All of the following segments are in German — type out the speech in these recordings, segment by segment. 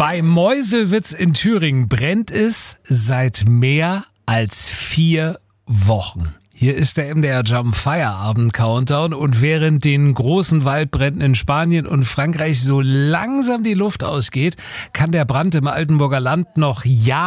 Bei Meuselwitz in Thüringen brennt es seit mehr als 4 Wochen. Hier ist der MDR Jump Feierabend Countdown und während den großen Waldbränden in Spanien und Frankreich so langsam die Luft ausgeht, kann der Brand im Altenburger Land noch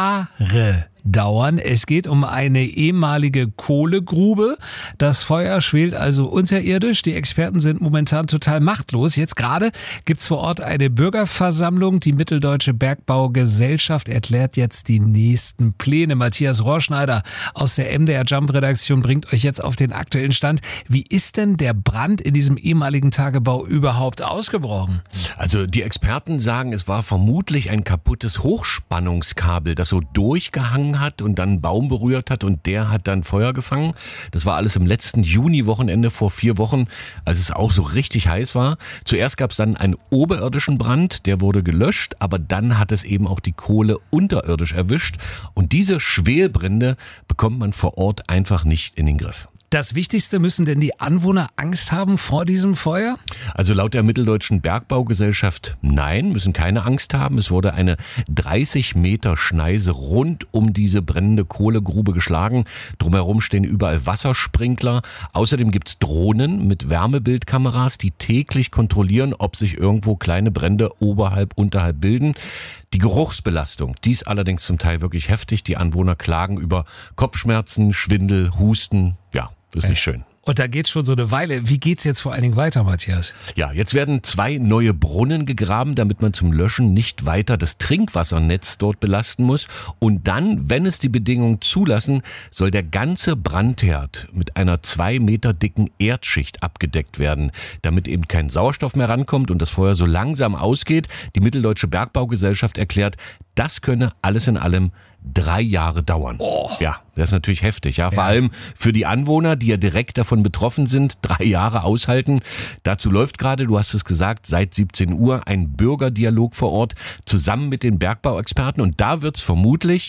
Jahre dauern. Es geht um eine ehemalige Kohlegrube. Das Feuer schwelt also unterirdisch. Die Experten sind momentan total machtlos. Jetzt gerade gibt's vor Ort eine Bürgerversammlung. Die Mitteldeutsche Bergbaugesellschaft erklärt jetzt die nächsten Pläne. Matthias Rohrschneider aus der MDR Jump Redaktion bringt euch jetzt auf den aktuellen Stand. Wie ist denn der Brand in diesem ehemaligen Tagebau überhaupt ausgebrochen? Also die Experten sagen, es war vermutlich ein kaputtes Hochspannungskabel, das so durchgehangen hat und dann einen Baum berührt hat und der hat dann Feuer gefangen. Das war alles im letzten Juni-Wochenende vor 4 Wochen, als es auch so richtig heiß war. Zuerst gab es dann einen oberirdischen Brand, der wurde gelöscht, aber dann hat es eben auch die Kohle unterirdisch erwischt und diese Schwelbrände bekommt man vor Ort einfach nicht in den Griff. Das Wichtigste, müssen denn die Anwohner Angst haben vor diesem Feuer? Also laut der Mitteldeutschen Bergbaugesellschaft nein, müssen keine Angst haben. Es wurde eine 30 Meter Schneise rund um diese brennende Kohlegrube geschlagen. Drumherum stehen überall Wassersprinkler. Außerdem gibt's Drohnen mit Wärmebildkameras, die täglich kontrollieren, ob sich irgendwo kleine Brände unterhalb bilden. Die Geruchsbelastung, die ist allerdings zum Teil wirklich heftig. Die Anwohner klagen über Kopfschmerzen, Schwindel, Husten. Ja, ist nicht schön. Und da geht's schon so eine Weile. Wie geht's jetzt vor allen Dingen weiter, Matthias? Ja, jetzt werden 2 neue Brunnen gegraben, damit man zum Löschen nicht weiter das Trinkwassernetz dort belasten muss. Und dann, wenn es die Bedingungen zulassen, soll der ganze Brandherd mit einer 2 Meter dicken Erdschicht abgedeckt werden, damit eben kein Sauerstoff mehr rankommt und das Feuer so langsam ausgeht. Die Mitteldeutsche Bergbaugesellschaft erklärt, das könne alles in allem 3 Jahre dauern. Oh. Ja, das ist natürlich heftig. Ja, vor allem für die Anwohner, die ja direkt davon betroffen sind, 3 Jahre aushalten. Dazu läuft gerade, du hast es gesagt, seit 17 Uhr ein Bürgerdialog vor Ort zusammen mit den Bergbauexperten und da wird's vermutlich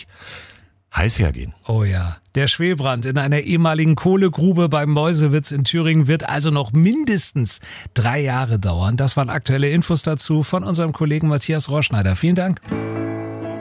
heiß hergehen. Oh ja. Der Schwelbrand in einer ehemaligen Kohlegrube beim Meuselwitz in Thüringen wird also noch mindestens 3 Jahre dauern. Das waren aktuelle Infos dazu von unserem Kollegen Matthias Rohrschneider. Vielen Dank.